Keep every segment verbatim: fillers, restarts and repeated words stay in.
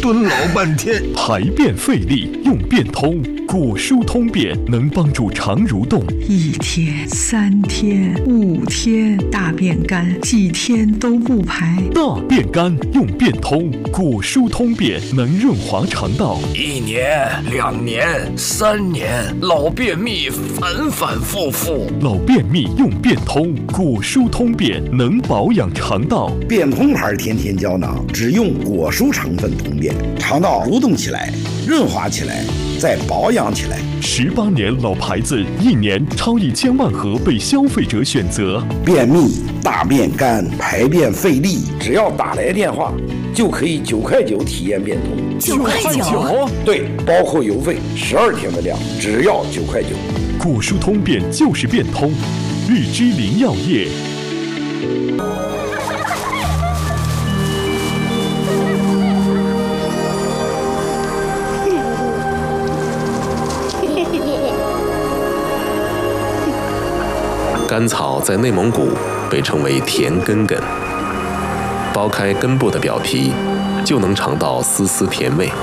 蹲老半天。 排便费力用便通，果蔬通便能帮助肠蠕动。 一天、三天、五天，大便干，几天都不排。 大便干用便通，果蔬通便能润滑肠道。 一年、两年、三年，老便秘反反复复。 老便秘用便通，果蔬通便能保养肠道。 便通牌甜甜胶囊只用果蔬成分通便，肠道蠕动起来，润滑起来，再保养起来。 十八年老牌子，一年超一千万盒被消费者选择。 便秘、大便干、排便费力，只要打来电话，就可以九块九体验便通。 九块九？ 对，包括邮费，十二天的量，只要九块九。 果蔬通便就是便通，日之林药业。 甘草在内蒙古被称为甜根根，剥开根部的表皮，就能尝到丝丝甜味。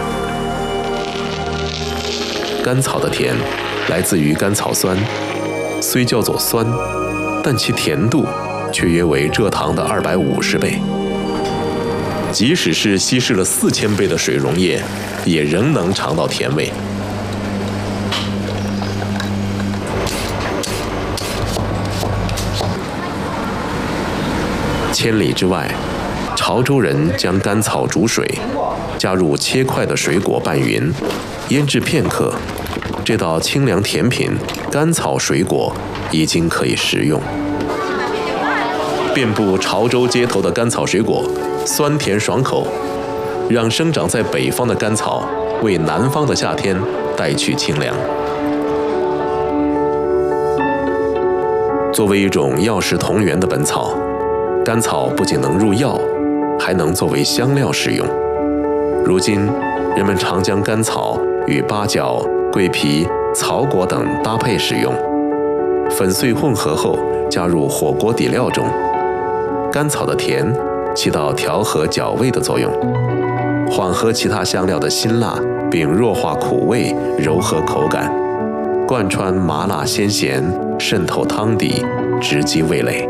甘草的甜来自于甘草酸，虽叫做酸，但其甜度却约为蔗糖的二百五十倍。即使是稀释了四千倍的水溶液，也仍能尝到甜味。千里之外，潮州人将甘草煮水，加入切块的水果拌匀，腌制片刻，这道清凉甜品甘草水果已经可以食用。遍布潮州街头的甘草水果，酸甜爽口，让生长在北方的甘草为南方的夏天带去清凉。作为一种药食同源的本草，甘草不仅能入药，还能作为香料使用。如今，人们常将甘草与八角、桂皮、草果等搭配使用，粉碎混合后加入火锅底料中。甘草的甜起到调和脚味的作用，缓和其他香料的辛辣，并弱化苦味，柔和口感，贯穿麻辣鲜咸，渗透汤底，直击味蕾。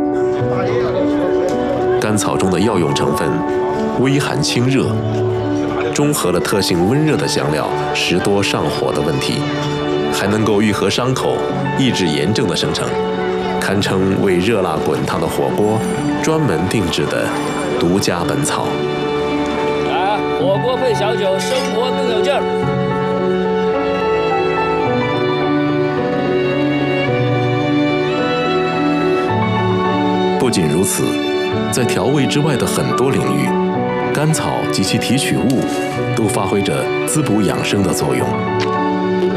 甘草中的药用成分微寒清热，中和了特性温热的香料食多上火的问题，还能够愈合伤口，抑制炎症的生成，堪称为热辣滚烫的火锅专门定制的独家本草。 啊，火锅配小酒，生活更有劲儿。 不仅如此，在调味之外的很多领域，甘草及其提取物都发挥着滋补养生的作用。